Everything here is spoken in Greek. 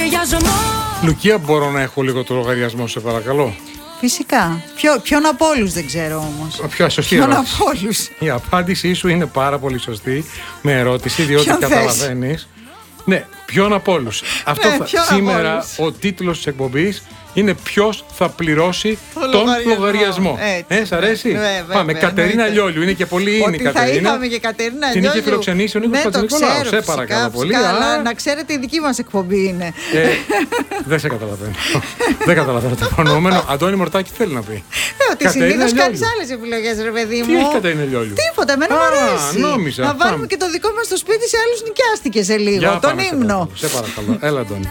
Λουκία, μπορώ να έχω λίγο το λογαριασμό, σε παρακαλώ? Φυσικά. Ποιον από όλους δεν ξέρω όμως. Ποια σωστή Ποιον ερώτηση. από όλους. Η απάντησή σου είναι πάρα πολύ σωστή με ερώτηση, διότι Ποιον καταλαβαίνεις. Ναι, ποιον από όλους. Αυτό σήμερα όλους. ο τίτλος της εκπομπής είναι ποιος θα πληρώσει τον λογαριασμό. Σ' αρέσει? Πάμε. Κατερίνα Λιόλιου. Είναι και πολύ είναι η Κατερίνα. Θα είπαμε και Κατερίνα Την Λιόλιου. είχε φιλοξενήσει ο Νίκος Πατζηνικολάου. Σε παρακαλώ πολύ. Αλλά να ξέρετε, η δική μας εκπομπή είναι. Δεν σε καταλαβαίνω. Δεν καταλαβαίνω το προνοούμενο. Αντώνη Μορτάκη θέλει να πει. Ότι συνήθως κάνεις άλλες επιλογές, ρε παιδί μου. Τι έχει Κατερίνα Λιόλιου? Τίποτα, εμένα μου αρέσει. Νόμιζα. Να βάλουμε και το δικό μας στο σπίτι, σε άλλους νοικιάστηκε σε λίγο. Τον ύμνο. Σε παρακαλώ. Έλα, Αντώνη.